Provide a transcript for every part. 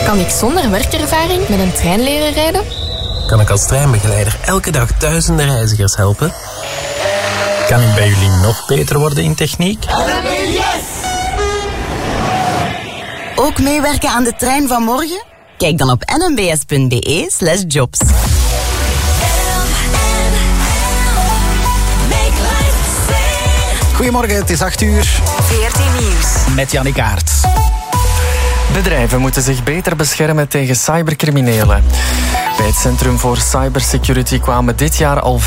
Kan ik zonder werkervaring met een trein leren rijden? Kan ik als treinbegeleider elke dag duizenden reizigers helpen? Kan ik bij jullie nog beter worden in techniek? Ook meewerken aan de trein van morgen? Kijk dan op nmbs.be/jobs. Goedemorgen, het is 8:00. VRT Nieuws. Met Jannik Aert. Bedrijven moeten zich beter beschermen tegen cybercriminelen. Bij het Centrum voor Cybersecurity kwamen dit jaar al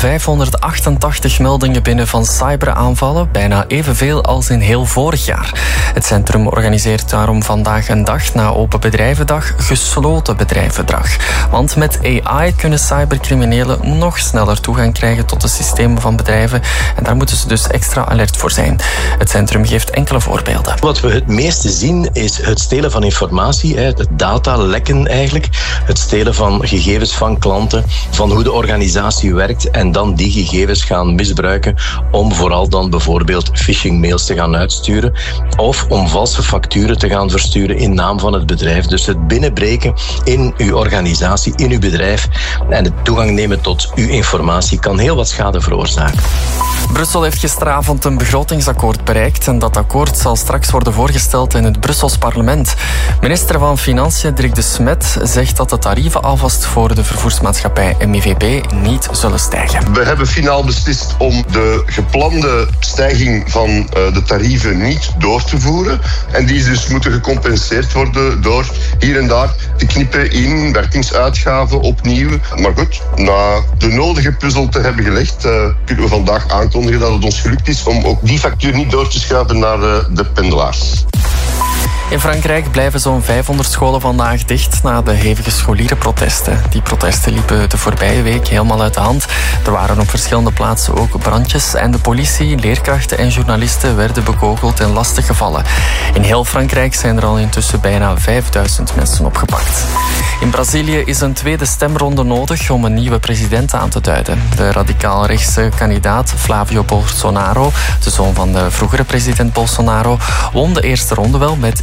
588 meldingen binnen van cyberaanvallen, bijna evenveel als in heel vorig jaar. Het centrum organiseert daarom vandaag een dag na Open Bedrijvendag gesloten bedrijvendag. Want met AI kunnen cybercriminelen nog sneller toegang krijgen tot de systemen van bedrijven en daar moeten ze dus extra alert voor zijn. Het centrum geeft enkele voorbeelden. Wat we het meeste zien is het stelen van informatie, het datalekken eigenlijk, het stelen van gegevens van klanten, van hoe de organisatie werkt en dan die gegevens gaan misbruiken om vooral dan bijvoorbeeld phishing-mails te gaan uitsturen of om valse facturen te gaan versturen in naam van het bedrijf. Dus het binnenbreken in uw organisatie, in uw bedrijf en het toegang nemen tot uw informatie kan heel wat schade veroorzaken. Brussel heeft gisteravond een begrotingsakkoord bereikt en dat akkoord zal straks worden voorgesteld in het Brussels parlement. Minister van Financiën Dirk de Smet zegt dat de tarieven alvast voor de vervoersmaatschappij MIVB niet zullen stijgen. We hebben finaal beslist om de geplande stijging van de tarieven niet door te voeren. En die dus moeten gecompenseerd worden door hier en daar te knippen in werkingsuitgaven opnieuw. Maar goed, na de nodige puzzel te hebben gelegd, kunnen we vandaag aankondigen dat het ons gelukt is om ook die factuur niet door te schuiven naar de pendelaars. In Frankrijk blijven zo'n 500 scholen vandaag dicht na de hevige scholierenprotesten. Die protesten liepen de voorbije week helemaal uit de hand. Er waren op verschillende plaatsen ook brandjes en de politie, leerkrachten en journalisten werden bekogeld en lastig gevallen. In heel Frankrijk zijn er al intussen bijna 5000 mensen opgepakt. In Brazilië is een tweede stemronde nodig om een nieuwe president aan te duiden. De radicaal-rechtse kandidaat Flavio Bolsonaro, de zoon van de vroegere president Bolsonaro, won de eerste ronde wel met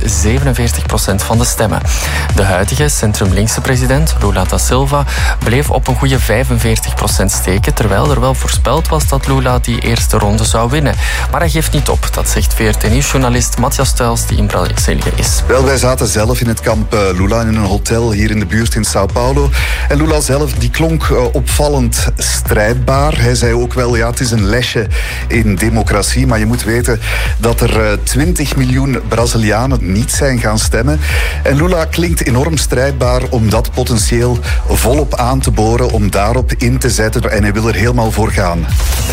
47% van de stemmen. De huidige centrum-linkse president, Lula da Silva, bleef op een goede 45% steken, terwijl er wel voorspeld was dat Lula die eerste ronde zou winnen. Maar hij geeft niet op, dat zegt VRT-nieuwsjournalist Matthias Tuils, die in Brazilië is. Wel, wij zaten zelf in het kamp Lula in een hotel hier in de buurt in Sao Paulo. En Lula zelf, die klonk opvallend strijdbaar. Hij zei ook wel, ja, het is een lesje in democratie, maar je moet weten dat er 20 miljoen Brazilianen niet zijn gaan stemmen. En Lula klinkt enorm strijdbaar om dat potentieel volop aan te boren, om daarop in te zetten. En hij wil er helemaal voor gaan.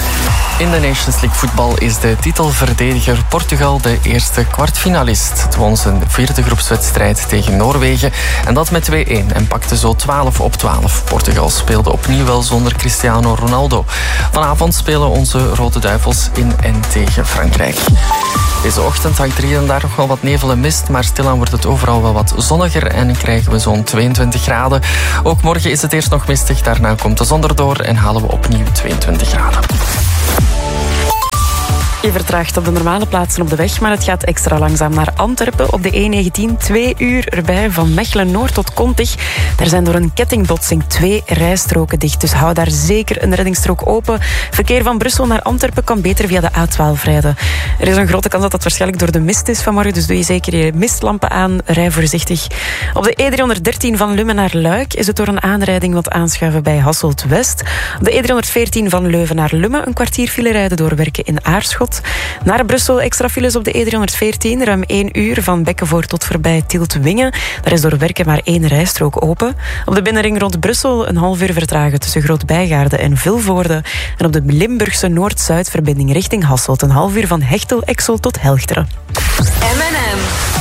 In de Nations League voetbal is de titelverdediger Portugal de eerste kwartfinalist. Het won zijn vierde groepswedstrijd tegen Noorwegen en dat met 2-1 en pakte zo 12 op 12. Portugal speelde opnieuw wel zonder Cristiano Ronaldo. Vanavond spelen onze Rode Duivels in en tegen Frankrijk. Deze ochtend hangt er hier en daar nog wel wat nevel en mist, maar stilaan wordt het overal wel wat zonniger en krijgen we zo'n 22 graden. Ook morgen is het eerst nog mistig, daarna komt de zon erdoor en halen we opnieuw 22 graden. Je vertraagt op de normale plaatsen op de weg, maar het gaat extra langzaam naar Antwerpen. Op de E19 2 uur erbij van Mechelen-Noord tot Kontig. Daar zijn door een kettingbotsing 2 rijstroken dicht, dus hou daar zeker een reddingsstrook open. Verkeer van Brussel naar Antwerpen kan beter via de A12 rijden. Er is een grote kans dat dat waarschijnlijk door de mist is vanmorgen, dus doe je zeker je mistlampen aan, rij voorzichtig. Op de E313 van Lummen naar Luik is het door een aanrijding wat aanschuiven bij Hasselt-West. Op de E314 van Leuven naar Lummen een kwartier file rijden door werken in Aarschot. Naar Brussel extra files op de E314, ruim 1 uur van Bekkenvoort tot voorbij Tielt-Wingen. Daar is door werken maar 1 rijstrook open. Op de binnenring rond Brussel een half uur vertragen tussen Groot-Bijgaarde en Vilvoorde. En op de Limburgse Noord-Zuid verbinding richting Hasselt een half uur van Hechtel-Exel tot Helchteren. M&M.